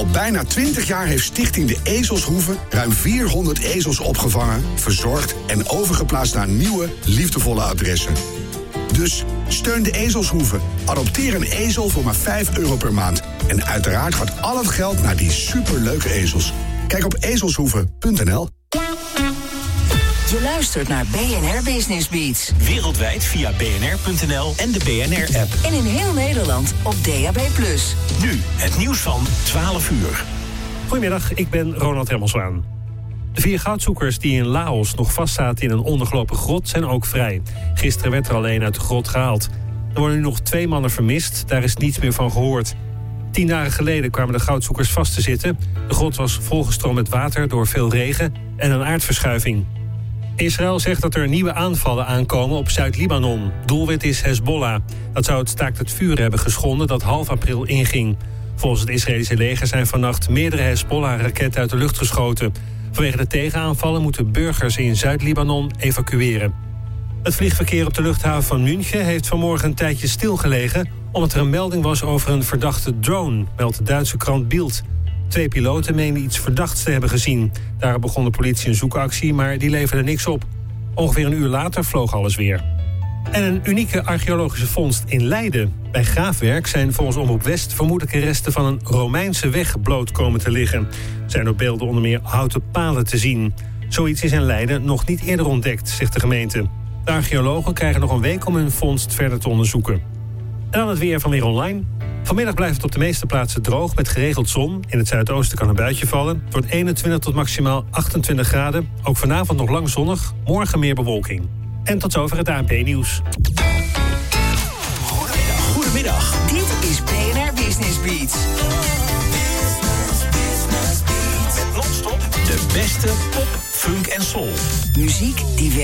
bijna 20 jaar heeft Stichting De Ezelshoeve ruim 400 ezels opgevangen, verzorgd en overgeplaatst naar nieuwe, liefdevolle adressen. Dus steun De Ezelshoeve. Adopteer een ezel voor maar €5 per maand. En uiteraard gaat al het geld naar die superleuke ezels. Kijk op ezelshoeve.nl. Je luistert naar BNR Business Beats. Wereldwijd via bnr.nl en de BNR-app. En in heel Nederland op DAB+. Nu het nieuws van 12 uur. Goedemiddag, ik ben Ronald Remmelswaan. De 4 goudzoekers die in Laos nog vastzaten in een ondergelopen grot zijn ook vrij. Gisteren werd er al een uit de grot gehaald. Er worden nu nog 2 mannen vermist, daar is niets meer van gehoord. 10 dagen geleden kwamen de goudzoekers vast te zitten. De grot was volgestroomd met water door veel regen en een aardverschuiving. Israël zegt dat er nieuwe aanvallen aankomen op Zuid-Libanon. Doelwit is Hezbollah. Dat zou het staakt het vuren hebben geschonden dat half april inging. Volgens het Israëlische leger zijn vannacht meerdere Hezbollah-raketten uit de lucht geschoten. Vanwege de tegenaanvallen moeten burgers in Zuid-Libanon evacueren. Het vliegverkeer op de luchthaven van München heeft vanmorgen een tijdje stilgelegen, omdat er een melding was over een verdachte drone, meldt de Duitse krant Bild. 2 piloten meenden iets verdachts te hebben gezien. Daar begon de politie een zoekactie, maar die leverde niks op. Ongeveer een uur later vloog alles weer. En een unieke archeologische vondst in Leiden. Bij graafwerk zijn volgens Omroep West vermoedelijke resten van een Romeinse weg bloot komen te liggen. Er zijn op beelden onder meer houten palen te zien. Zoiets is in Leiden nog niet eerder ontdekt, zegt de gemeente. De archeologen krijgen nog een week om hun vondst verder te onderzoeken. En dan het weer van Weer Online. Vanmiddag blijft het op de meeste plaatsen droog met geregeld zon. In het zuidoosten kan een buitje vallen. Het wordt 21 tot maximaal 28 graden. Ook vanavond nog lang zonnig, morgen meer bewolking. En tot zover het ANP-nieuws. Goedemiddag. Dit is BNR Business Beats. Met non-stop de beste pop, funk en soul. Muziek die